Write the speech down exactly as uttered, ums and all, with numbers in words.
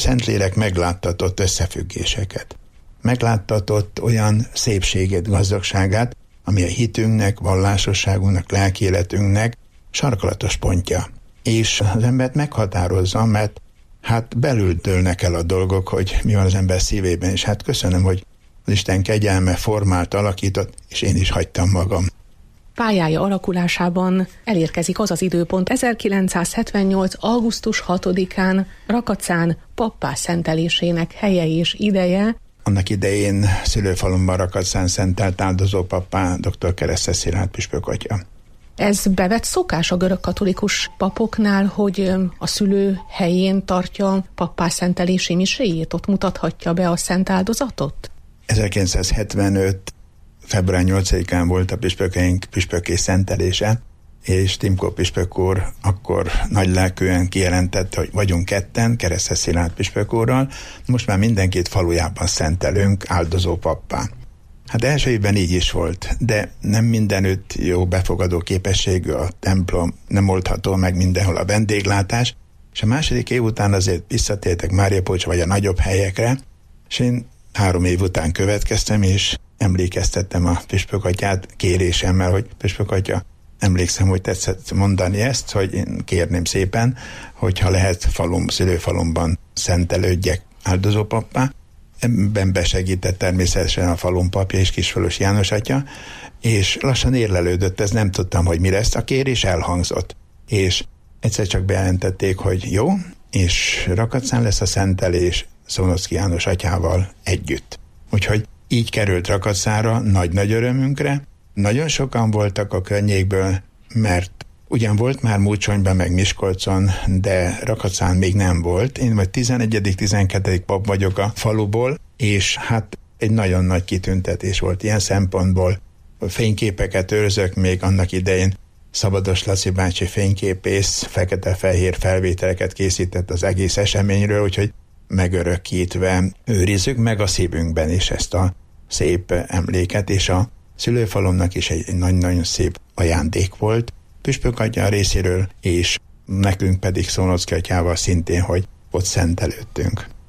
Szentlélek megláttatott összefüggéseket. Megláttatott olyan szépségét, gazdagságát, ami a hitünknek, vallásosságunknak, lelkiéletünknek sarkalatos pontja. És az embert meghatározza, mert hát belül dőlnek el a dolgok, hogy mi van az ember szívében, és hát köszönöm, hogy az Isten kegyelme formált, alakított, és én is hagytam magam. Pályája alakulásában elérkezik az az időpont ezerkilencszázhetvennyolc. augusztus hatodikán Rakacán pappá szentelésének helye és ideje. Annak idején szülőfalumban Rakacán szentelt áldozó pappá dr. Keresztes Szilárd püspök atya. Ez bevett szokás a görögkatolikus papoknál, hogy a szülő helyén tartja pappá szentelési miséjét, ott mutathatja be a szent áldozatot? ezerkilencszázhetvenöt. február nyolcadikán volt a püspökeink püspökké szentelése, és Timko püspök úr akkor nagylelkűen kijelentette, hogy vagyunk ketten, Keresztes Szilárd püspök úrral, most már mindenkit falujában szentelünk áldozó pappá. Hát első évben így is volt, de nem mindenütt jó befogadó képességű a templom, nem oldható meg mindenhol a vendéglátás, és a második év után azért visszatértek Máriapolcsra vagy a nagyobb helyekre, és én három év után következtem, és emlékeztettem a püspökatyát kérésemmel, hogy püspökatya, emlékszem, hogy tetszett mondani ezt, hogy én kérném szépen, hogyha lehet falum, szülőfalumban szentelődjek áldozópappá. Ebben besegített természetesen a falum papja és Kisfalusi János atya, és lassan érlelődött, ez nem tudtam, hogy mi lesz, a kérés elhangzott. És egyszer csak bejelentették, hogy jó, és Rakacán lesz a szentelés Szónoczky János atyával együtt. Úgyhogy így került Rakacára nagy-nagy örömünkre. Nagyon sokan voltak a környékből, mert ugyan volt már Múcsonyban meg Miskolcon, de Rakacán még nem volt. Én vagy tizenegyedik tizenkettedik pap vagyok a faluból, és hát egy nagyon nagy kitüntetés volt ilyen szempontból. Fényképeket őrzök még annak idején. Szabados Laci bácsi fényképész fekete-fehér felvételeket készített az egész eseményről, úgyhogy megörökítve őrizzük meg a szívünkben is ezt a szép emléket, és a szülőfalomnak is egy nagyon-nagyon szép ajándék volt püspök atya részéről, és nekünk pedig Szónoczky atyával szintén, hogy ott szentelődtünk.